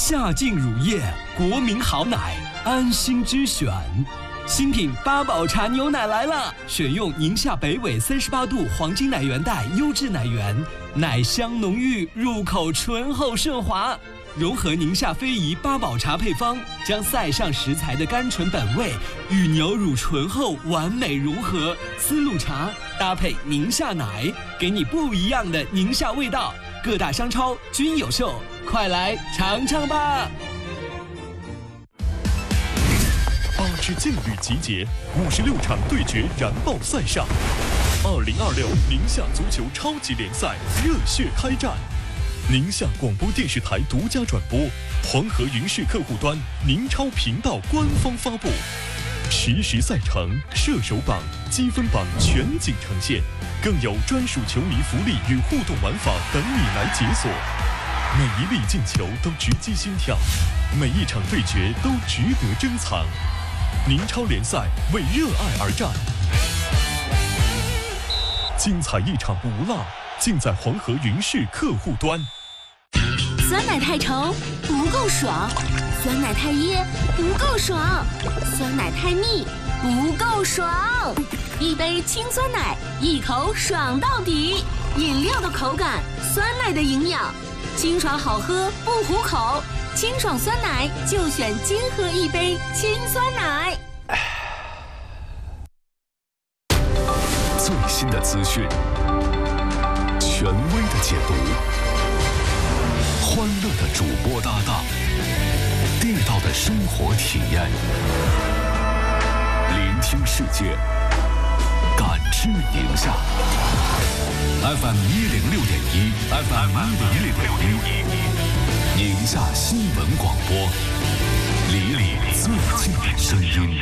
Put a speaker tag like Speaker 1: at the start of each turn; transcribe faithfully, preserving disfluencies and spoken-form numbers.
Speaker 1: 夏劲乳业，国民好奶，安心之选。新品八宝茶牛奶来了，选用宁夏北纬三十八度黄金奶源带优质奶源，奶香浓郁，入口醇厚顺滑。融合宁夏非遗八宝茶配方，将塞上食材的甘醇本味与牛乳醇厚完美融合。丝路茶搭配宁夏奶，给你不一样的宁夏味道。各大商超均有售，快来尝尝吧！
Speaker 2: 八支劲旅集结，五十六场对决燃爆赛上。二零二六宁夏足球超级联赛热血开战。宁夏广播电视台独家转播，黄河云视客户端宁超频道官方发布，实时赛程、射手榜、积分榜全景呈现，更有专属球迷福利与互动玩法等你来解锁。每一粒进球都直击心跳，每一场对决都值得珍藏。宁超联赛为热爱而战，精彩一场不落，尽在黄河云视客户端。
Speaker 3: 酸奶太稠不够爽，酸奶太噎不够爽，酸奶太腻不够爽。一杯清酸奶，一口爽到底。饮料的口感，酸奶的营养，清爽好喝不糊口。清爽酸奶就选金喝一杯清酸奶。
Speaker 4: 最新的资讯，权威的解读，欢乐的主播搭档，地道的生活体验，聆听世界，感知宁夏。F M 一零六点一 ，F M 一零六点一，宁夏新闻广播，离你最近的声音。